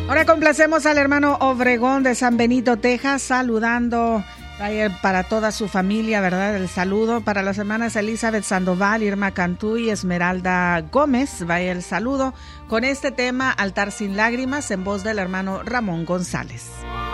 Ahora complacemos al hermano Obregón de San Benito, Texas, saludando para toda su familia, ¿verdad? El saludo para las hermanas Elizabeth Sandoval, Irma Cantú y Esmeralda Gómez. Vaya el saludo con este tema, Altar sin lágrimas, en voz del hermano Ramón González.